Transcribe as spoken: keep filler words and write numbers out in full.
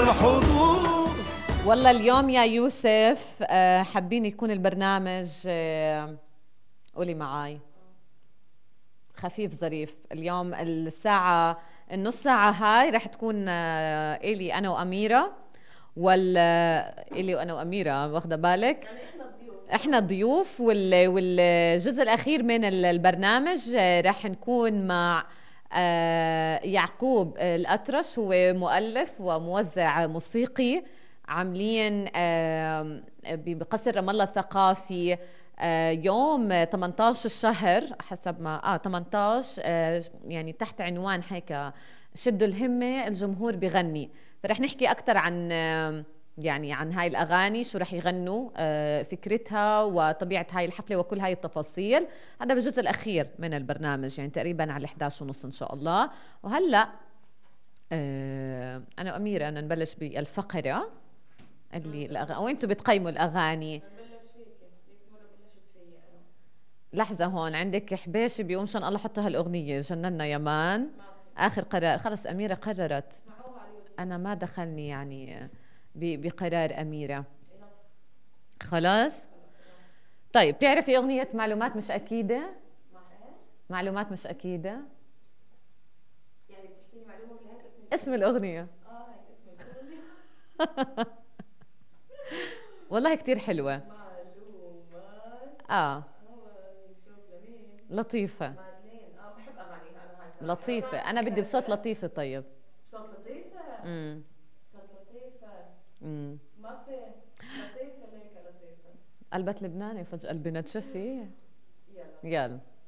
الحضور. والله اليوم يا يوسف آه، حابين يكون البرنامج آه، قولي معاي خفيف ظريف. اليوم الساعة النص ساعة هاي رح تكون آه، إلي أنا وأميرة، وال إلي وأنا وأميرة، واخدة بالك؟ يعني احنا الضيوف احنا الضيوف، وال... والجزء الأخير من البرنامج آه، رح نكون مع آه، يعقوب الأطرش، هو مؤلف وموزع موسيقي، عاملين آه، بقصر رام الله الثقافي آه، يوم ثمانية عشر الشهر حسب ما اه ثمانية عشر آه، يعني تحت عنوان هيك شدوا الهمة الجمهور بغني. فرح نحكي أكثر عن آه، يعني عن هاي الأغاني، شو رح يغنوا، آه، فكرتها وطبيعة هاي الحفلة وكل هاي التفاصيل. هذا بالجزء الأخير من البرنامج، يعني تقريبا على إحدى عشر ونص إن شاء الله. وهلأ آه، أنا وأميرة أنا نبلش بالفقرة اللي الأغاني، وأنتوا بتقيموا الأغاني. نبلش فيك، هيك مرة بلشت فيي أنا. لحظة، هون عندك حباشي بيقوم شان الله حطوا هالأغنية جننا يا مان. آخر قرار، خلص أميرة قررت، اسمعوها على اليوتيوب. أنا ما دخلني يعني ب- بقرار أميرة. خلاص. طيب بتعرفي أغنية معلومات مش أكيدة؟ مع ايش؟ معلومات مش أكيدة، يعني بتحكي لي معلومة من هيك اسم اسم الأغنية. اه هيك اسم الأغنية. والله كتير حلوة. معلومات. آه هو نشوف لمين. لطيفة مادلين، اه بحب أغانيها أنا هاي صراحة. لطيفة، أنا بدي بصوت لطيفة. طيب صوت لطيفة. امم صوت لطيفة. امم ما في لطيفة ليك لطيفة. قلبت لبناني فجأة قلبنا تشفي. يلا. يلا